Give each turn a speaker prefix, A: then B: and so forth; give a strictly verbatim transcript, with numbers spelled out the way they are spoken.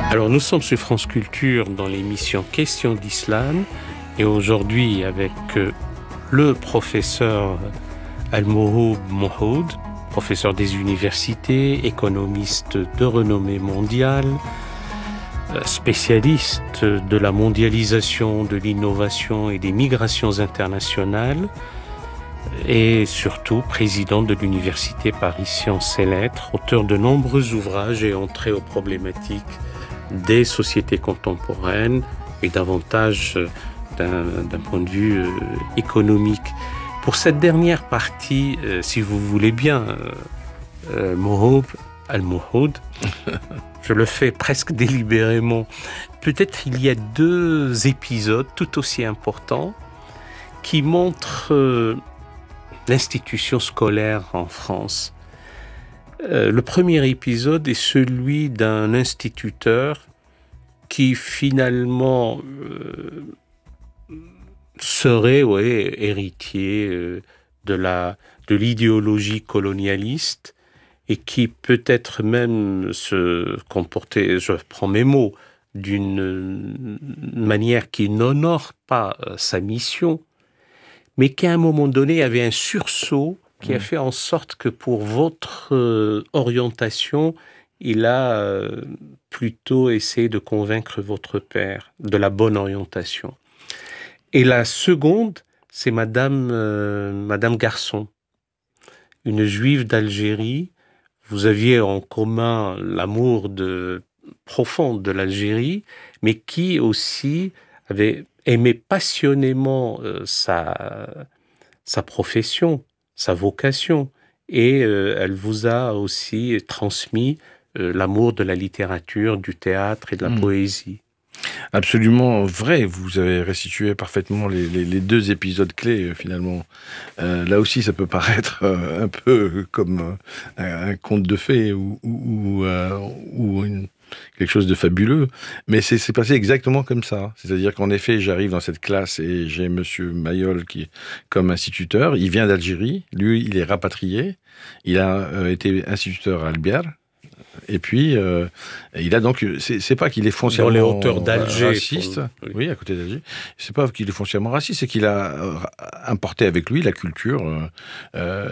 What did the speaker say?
A: Alors nous sommes sur France Culture dans l'émission Questions d'Islam et aujourd'hui avec euh, le professeur Al-Mohoub Mohoud, professeur des universités, économiste de renommée mondiale, spécialiste de la mondialisation, de l'innovation et des migrations internationales et surtout président de l'université Paris Sciences et Lettres, auteur de nombreux ouvrages et entré aux problématiques des sociétés contemporaines et davantage d'un, d'un point de vue euh, économique. Pour cette dernière partie, euh, si vous voulez bien, euh, euh, Mohoub Al-Mohoud, je le fais presque délibérément. Peut-être il y a deux épisodes tout aussi importants qui montrent euh, l'institution scolaire en France. Euh, le premier épisode est celui d'un instituteur qui finalement euh, serait ouais, héritier euh, de, la, de l'idéologie colonialiste et qui peut-être même se comportait, je prends mes mots, d'une manière qui n'honore pas sa mission, mais qui à un moment donné avait un sursaut qui a fait en sorte que pour votre euh, orientation, il a euh, plutôt essayé de convaincre votre père de la bonne orientation. Et la seconde, c'est Madame, euh, Madame Garçon, une juive d'Algérie. Vous aviez en commun l'amour de, profond de l'Algérie, mais qui aussi avait aimé passionnément euh, sa, sa profession, sa vocation, et euh, elle vous a aussi transmis euh, l'amour de la littérature, du théâtre et de la mmh. poésie.
B: Absolument vrai, vous avez restitué parfaitement les, les, les deux épisodes clés euh, finalement. Euh, là aussi ça peut paraître euh, un peu comme euh, un conte de fées ou, ou, euh, ou une, quelque chose de fabuleux, mais c'est, c'est passé exactement comme ça. C'est-à-dire qu'en effet j'arrive dans cette classe et j'ai monsieur Mayol qui est comme instituteur, il vient d'Algérie, lui il est rapatrié, il a euh, été instituteur à Albiar. Et puis, euh, il a donc, c'est, c'est pas qu'il est foncièrement
A: dans les hauteurs d'Alger,
B: raciste, oui. oui, à côté d'Alger. C'est pas qu'il est foncièrement raciste, c'est qu'il a importé avec lui la culture. Euh,